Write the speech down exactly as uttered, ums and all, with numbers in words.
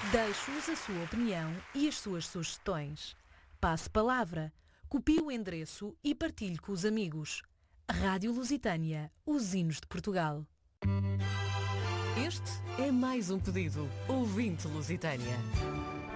Deixe-nos a sua opinião e as suas sugestões. Passe palavra, copie o endereço e partilhe com os amigos. Rádio Lusitânia, os hinos de Portugal. Este é mais um pedido. Ouvinte Lusitânia.